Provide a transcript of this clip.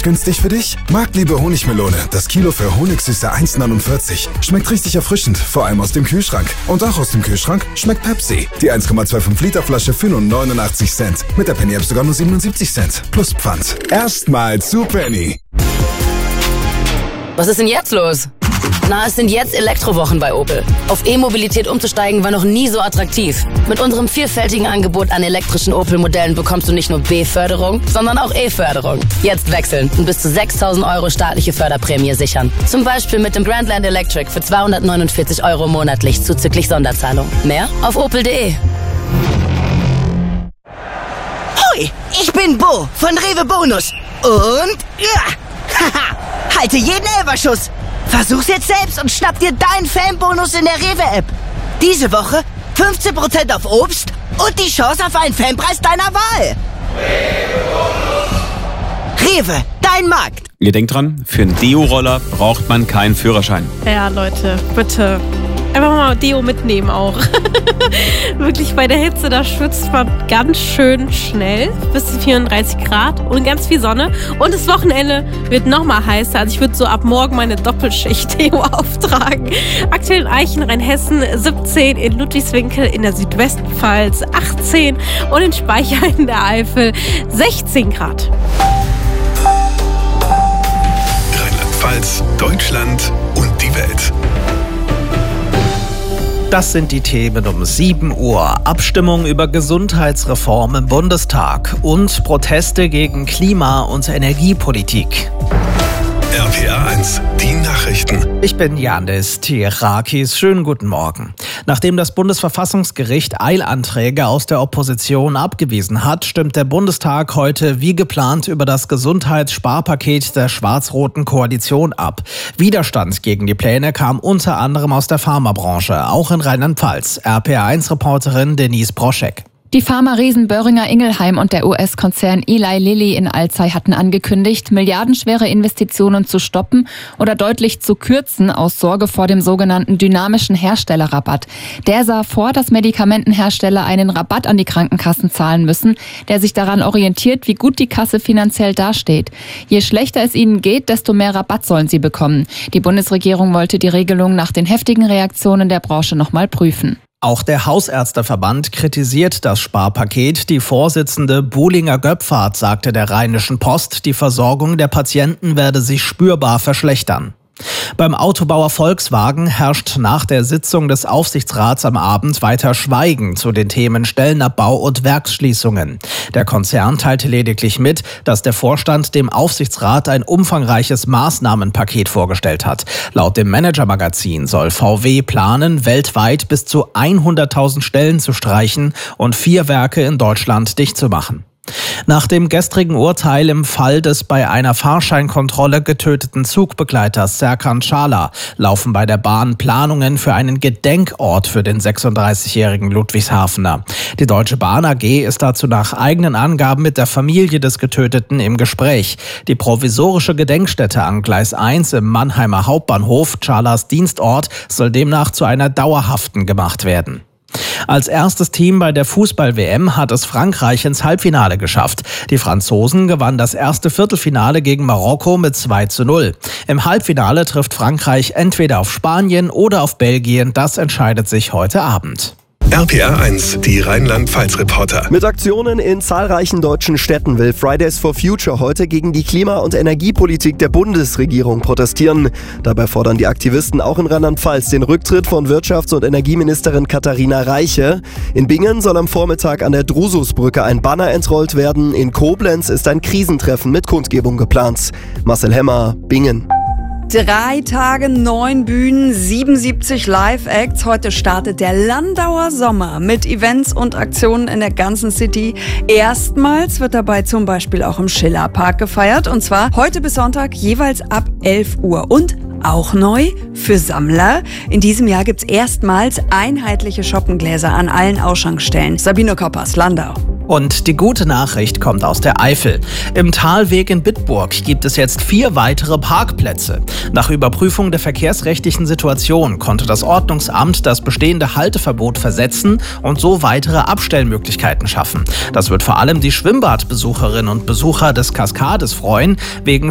günstig für dich? Marktliebe Honigmelone, das Kilo für Honigsüße 1,49. Schmeckt richtig erfrischend, vor allem aus dem Kühlschrank. Und auch aus dem Kühlschrank schmeckt Pepsi. Die 1,25 Liter Flasche für nur 89 Cent. Mit der Penny App sogar nur 77 Cent. Plus Pfand. Erstmal zu Penny. Was ist denn jetzt los? Na, es sind jetzt Elektrowochen bei Opel. Auf E-Mobilität umzusteigen war noch nie so attraktiv. Mit unserem vielfältigen Angebot an elektrischen Opel-Modellen bekommst du nicht nur B-Förderung, sondern auch E-Förderung. Jetzt wechseln und bis zu 6.000 € staatliche Förderprämie sichern. Zum Beispiel mit dem Grandland Electric für 249 € monatlich zuzüglich Sonderzahlung. Mehr auf opel.de. Hoi, ich bin Bo von Rewe Bonus. Und ja, haha, halte jeden Elferschuss. Versuch's jetzt selbst und schnapp dir deinen Fanbonus in der Rewe-App. Diese Woche 15% auf Obst und die Chance auf einen Fanpreis deiner Wahl. Rewe, dein Markt. Ihr denkt dran, für einen Deo-Roller braucht man keinen Führerschein. Ja, Leute, bitte. Einfach mal Deo mitnehmen auch. Wirklich bei der Hitze, da schwitzt man ganz schön schnell. Bis zu 34 Grad und ganz viel Sonne. Und das Wochenende wird noch mal heißer. Also ich würde so ab morgen meine Doppelschicht Deo auftragen. Aktuell in Eichen, Rheinhessen 17, in Ludwigswinkel in der Südwestpfalz 18 und in Speicher in der Eifel 16 Grad. Rheinland-Pfalz, Deutschland und die Welt. Das sind die Themen um 7 Uhr. Abstimmung über Gesundheitsreform im Bundestag und Proteste gegen Klima- und Energiepolitik. RPA 1, die Nachrichten. Ich bin Janis Tirakis. Schönen guten Morgen. Nachdem das Bundesverfassungsgericht Eilanträge aus der Opposition abgewiesen hat, stimmt der Bundestag heute wie geplant über das Gesundheitssparpaket der schwarz-roten Koalition ab. Widerstand gegen die Pläne kam unter anderem aus der Pharmabranche, auch in Rheinland-Pfalz. RPA1-Reporterin Denise Broschek. Die Pharma-Riesen Boehringer Ingelheim und der US-Konzern Eli Lilly in Alzey hatten angekündigt, milliardenschwere Investitionen zu stoppen oder deutlich zu kürzen aus Sorge vor dem sogenannten dynamischen Herstellerrabatt. Der sah vor, dass Medikamentenhersteller einen Rabatt an die Krankenkassen zahlen müssen, der sich daran orientiert, wie gut die Kasse finanziell dasteht. Je schlechter es ihnen geht, desto mehr Rabatt sollen sie bekommen. Die Bundesregierung wollte die Regelung nach den heftigen Reaktionen der Branche nochmal prüfen. Auch der Hausärzteverband kritisiert das Sparpaket. Die Vorsitzende Buhlinger-Göpfert sagte der Rheinischen Post, die Versorgung der Patienten werde sich spürbar verschlechtern. Beim Autobauer Volkswagen herrscht nach der Sitzung des Aufsichtsrats am Abend weiter Schweigen zu den Themen Stellenabbau und Werksschließungen. Der Konzern teilte lediglich mit, dass der Vorstand dem Aufsichtsrat ein umfangreiches Maßnahmenpaket vorgestellt hat. Laut dem Manager-Magazin soll VW planen, weltweit bis zu 100.000 Stellen zu streichen und 4 Werke in Deutschland dicht zu machen. Nach dem gestrigen Urteil im Fall des bei einer Fahrscheinkontrolle getöteten Zugbegleiters Serkan Çağlar laufen bei der Bahn Planungen für einen Gedenkort für den 36-jährigen Ludwigshafener. Die Deutsche Bahn AG ist dazu nach eigenen Angaben mit der Familie des Getöteten im Gespräch. Die provisorische Gedenkstätte an Gleis 1 im Mannheimer Hauptbahnhof, Çağlars Dienstort, soll demnach zu einer dauerhaften gemacht werden. Als erstes Team bei der Fußball-WM hat es Frankreich ins Halbfinale geschafft. Die Franzosen gewannen das erste Viertelfinale gegen Marokko mit 2:0. Im Halbfinale trifft Frankreich entweder auf Spanien oder auf Belgien. Das entscheidet sich heute Abend. RPA 1, die Rheinland-Pfalz-Reporter. Mit Aktionen in zahlreichen deutschen Städten will Fridays for Future heute gegen die Klima- und Energiepolitik der Bundesregierung protestieren. Dabei fordern die Aktivisten auch in Rheinland-Pfalz den Rücktritt von Wirtschafts- und Energieministerin Katharina Reiche. In Bingen soll am Vormittag an der Drususbrücke ein Banner entrollt werden. In Koblenz ist ein Krisentreffen mit Kundgebung geplant. Marcel Hemmer, Bingen. 3 Tage, 9 Bühnen, 77 Live-Acts. Heute startet der Landauer Sommer mit Events und Aktionen in der ganzen City. Erstmals wird dabei zum Beispiel auch im Schillerpark gefeiert. Und zwar heute bis Sonntag jeweils ab 11 Uhr. Und auch neu für Sammler. In diesem Jahr gibt's erstmals einheitliche Shoppengläser an allen Ausschankstellen. Sabine Koppers, Landau. Und die gute Nachricht kommt aus der Eifel. Im Talweg in Bitburg gibt es jetzt 4 weitere Parkplätze. Nach Überprüfung der verkehrsrechtlichen Situation konnte das Ordnungsamt das bestehende Halteverbot versetzen und so weitere Abstellmöglichkeiten schaffen. Das wird vor allem die Schwimmbadbesucherinnen und Besucher des Kaskades freuen. Wegen